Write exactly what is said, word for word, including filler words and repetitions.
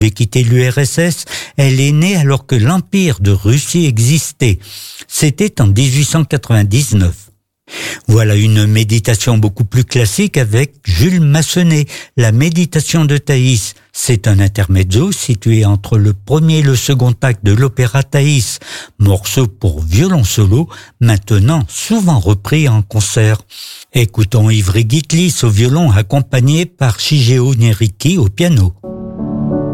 avait quitté l'U R S S, elle est née alors que l'Empire de Russie existait. C'était en dix-huit cent quatre-vingt-dix-neuf. Voilà une méditation beaucoup plus classique avec Jules Massenet, la méditation de Thaïs. C'est un intermezzo situé entre le premier et le second acte de l'opéra Thaïs, morceau pour violon solo, maintenant souvent repris en concert. Écoutons Ivry Gitlis au violon accompagné par Shigeo Neriki au piano.